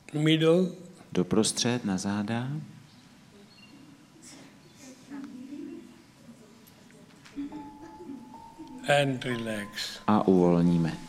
middle, doprostřed na záda and relax. a uvolníme.